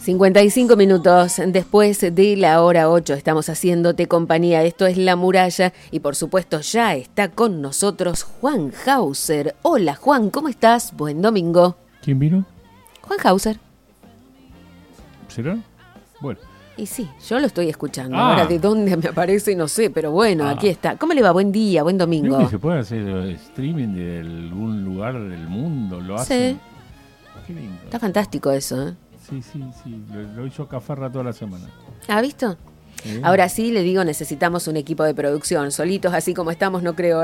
55 minutos después de la hora 8 estamos haciéndote compañía. Esto es La Muralla y por supuesto ya está con nosotros Juan Hauser. Hola Juan, ¿cómo estás? Buen domingo. ¿Quién vino? Juan Hauser. ¿Será? Bueno. Y sí, yo lo estoy escuchando. Ahora de dónde me aparece no sé, pero bueno, aquí está. ¿Cómo le va? Buen día, buen domingo. Creo que se puede hacer streaming de algún lugar del mundo, lo hacen. Sí. Qué lindo. Está fantástico eso, ¿eh? Sí, lo hizo Cafarra toda la semana. ¿Ha visto? Ahora sí, le digo, necesitamos un equipo de producción. Solitos, así como estamos, no creo.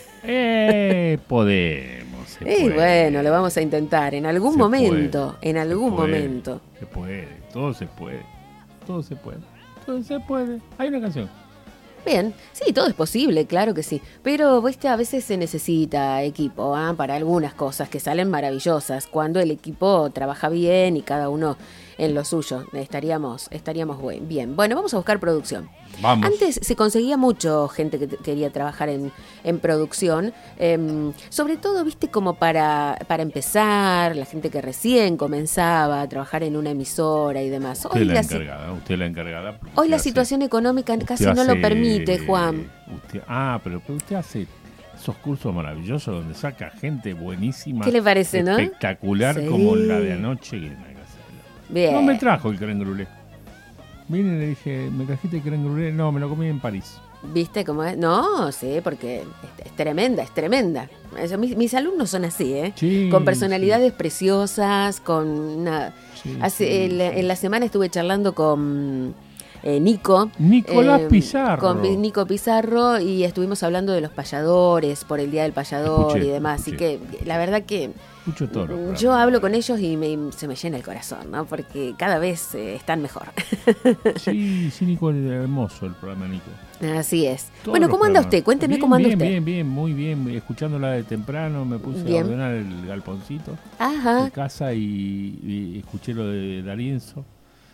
Podemos. Se puede. Bueno, lo vamos a intentar en algún momento. Puede, en algún momento. Se puede, todo se puede. Todo se puede. Todo se puede. Hay una canción. Bien, sí, todo es posible, claro que sí. Pero, viste, a veces se necesita equipo para algunas cosas que salen maravillosas. Cuando el equipo trabaja bien y cada uno en lo suyo, estaríamos bien. Bueno, vamos a buscar producción. Vamos. Antes se conseguía mucho gente que quería trabajar en producción, sobre todo, viste, como para empezar, la gente que recién comenzaba a trabajar en una emisora y demás. Usted es la encargada. Hoy la situación económica casi no lo permite, Juan. Pero usted hace esos cursos maravillosos donde saca gente buenísima. ¿Qué le parece, espectacular, no? como la de anoche. Bien. No me trajo el crème brûlée. Vine y le dije, ¿me trajiste el crème brûlée? No, me lo comí en París. ¿Viste cómo es? No, sí, porque es tremenda. Eso, mis alumnos son así, ¿eh? Sí, con personalidades preciosas, con una... En la semana estuve charlando con Nicolás Pizarro. Con Nico Pizarro, y estuvimos hablando de los payadores, por el Día del Payador y demás. Así que la verdad que Mucho toro. Yo hablo con ellos y se me llena el corazón, ¿no? Porque cada vez están mejor. Sí, Nico, hermoso el programa, Nico. Así es. Todos bueno, ¿cómo anda usted? Cuénteme cómo anda usted. Bien, muy bien. Escuchándola de temprano, me puse a ordenar el galponcito de casa y escuché lo de D'Arienzo,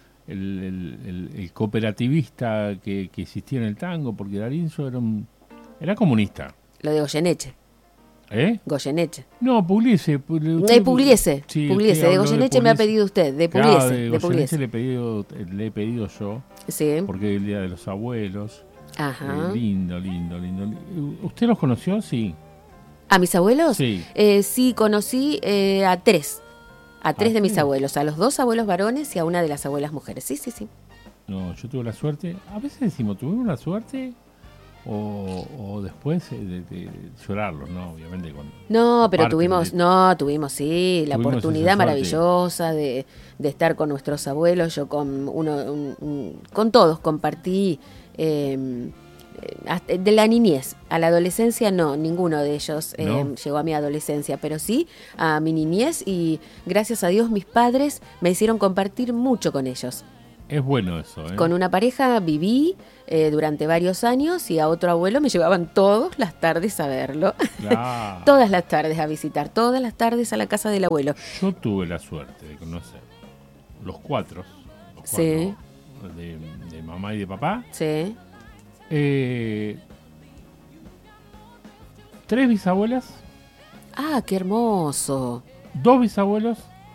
el cooperativista que existía en el tango, porque D'Arienzo era comunista. Lo de Goyeneche. Goyeneche. No, Pugliese. Pugliese. Sí, de Goyeneche me ha pedido usted. De Pugliese. Claro, de Goyeneche le he pedido yo. Sí. Porque es el Día de los Abuelos. Ajá. Lindo. ¿Usted los conoció? Sí. ¿A mis abuelos? Sí. Sí, conocí a tres. A tres de mis abuelos. A los dos abuelos varones y a una de las abuelas mujeres. Sí. No, yo tuve la suerte. A veces decimos, tuvimos la suerte... O después de llorarlos, ¿no? Obviamente. Pero tuvimos la oportunidad maravillosa de estar con nuestros abuelos. Yo con todos compartí de la niñez a la adolescencia, no, ninguno de ellos llegó a mi adolescencia, pero sí a mi niñez, y gracias a Dios mis padres me hicieron compartir mucho con ellos. Es bueno eso, ¿eh? Con una pareja viví durante varios años, y a otro abuelo me llevaban todas las tardes a verlo. Claro. Todas las tardes a visitar, todas las tardes a la casa del abuelo. Yo tuve la suerte de conocer los cuatro sí. de mamá y de papá. Sí. 3 bisabuelas. ¡Ah, qué hermoso! 2 bisabuelos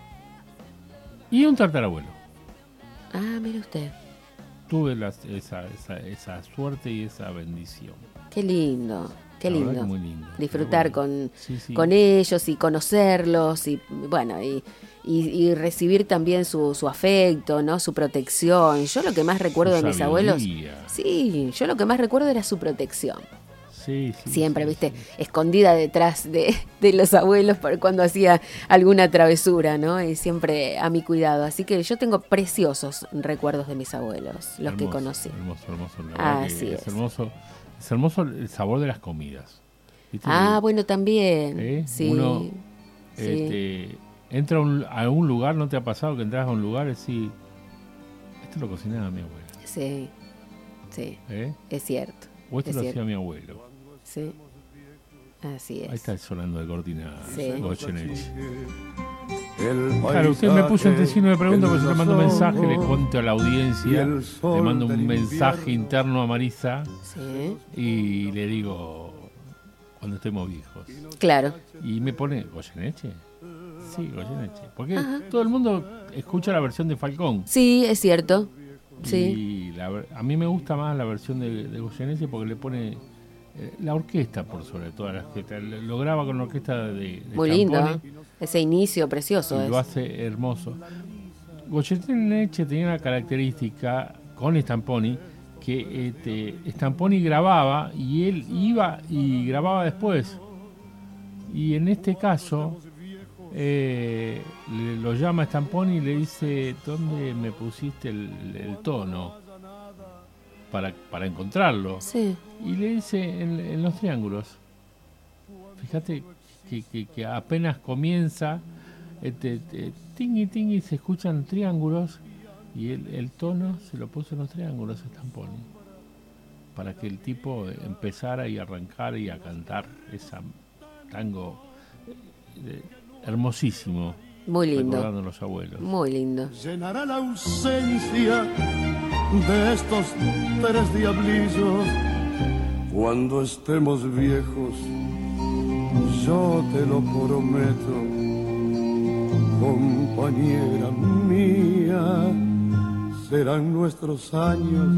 y un tatarabuelo. Ah, mire usted. Tuve esa suerte y esa bendición. Qué lindo. Qué lindo. Muy lindo. Disfrutar con ellos y conocerlos y bueno, y recibir también su afecto, ¿no? Su protección. Yo lo que más recuerdo de mis abuelos, yo lo que más recuerdo era su protección. Siempre, viste, escondida detrás de los abuelos cuando hacía alguna travesura, ¿no? Y siempre a mi cuidado. Así que yo tengo preciosos recuerdos de mis abuelos, los que conocí. Hermoso. Así es. Es hermoso el sabor de las comidas. ¿Viste? Bueno, también. Sí. Uno entra a un lugar, ¿no te ha pasado que entras a un lugar y decís, esto lo cocinaba mi abuela? Sí. Es cierto. O esto lo hacía mi abuelo. Sí, así es. Ahí está sonando de cortina Goyeneche. Claro, usted me puso entre signo de pregunta porque yo le mando un mensaje, le cuento a la audiencia, le mando un mensaje interno a Marisa y le digo, cuando estemos viejos. Claro. Y me pone, ¿Goyeneche? Sí, Goyeneche. Porque todo el mundo escucha la versión de Falcón. Sí, es cierto. Sí. Y a mí me gusta más la versión de Goyeneche porque le pone la orquesta por sobre todas las orquestas. Lo graba con la orquesta de muy lindo. Ese inicio precioso. Y lo hace hermoso. Goyeneche tenía una característica con Stamponi, que Stamponi grababa y él iba y grababa después. Y en este caso lo llama Stamponi y le dice: ¿dónde me pusiste el tono? Para encontrarlo. Sí. Y le dice en los triángulos. Fíjate que apenas comienza, tingui tingui, se escuchan triángulos y el tono se lo puso en los triángulos Stamponi, para que el tipo empezara y arrancara y a cantar esa tango hermosísimo. Muy lindo. Recordando a los abuelos. Muy lindo. Llenará la ausencia de estos 3 diablillos cuando estemos viejos, yo te lo prometo, compañera mía, serán nuestros años